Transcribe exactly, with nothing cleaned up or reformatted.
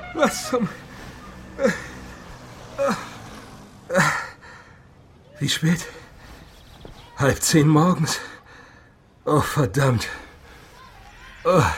Was zum... Wie spät? Halb zehn morgens. Oh, verdammt. Oh.